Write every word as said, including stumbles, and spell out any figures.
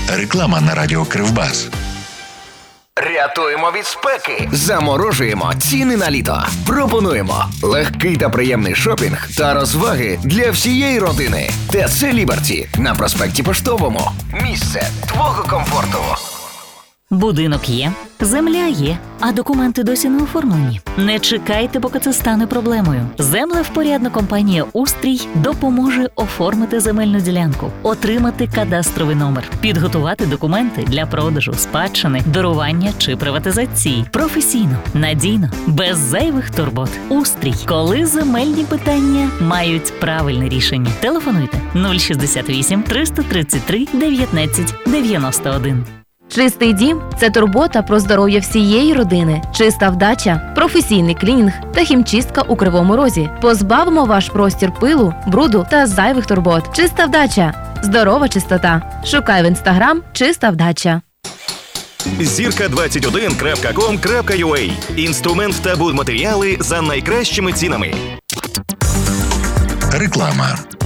Реклама на радіо Кривбас. Рятуємо від спеки. Заморожуємо ціни на літо. Пропонуємо легкий та приємний шопінг та розваги для всієї родини. ТЦ Ліберті на проспекті Поштовому. Місце твого комфорту. Будинок є, земля є, а документи досі не оформлені. Не чекайте, поки це стане проблемою. Землевпорядна компанія «Устрій» допоможе оформити земельну ділянку, отримати кадастровий номер, підготувати документи для продажу, спадщини, дарування чи приватизації. Професійно, надійно, без зайвих турбот. «Устрій». Коли земельні питання мають правильне рішення. Телефонуйте нуль шістдесят вісім триста тридцять три дев'ятнадцять дев'яносто один. Чистий дім – це турбота про здоров'я всієї родини. Чиста вдача, професійний клінінг та хімчистка у Кривому Розі. Позбавимо ваш простір пилу, бруду та зайвих турбот. Чиста вдача – здорова чистота. Шукай в інстаграм «Чиста вдача». зірка двадцять один крапка ком крапка ю а. Інструмент та будматеріали за найкращими цінами. Реклама.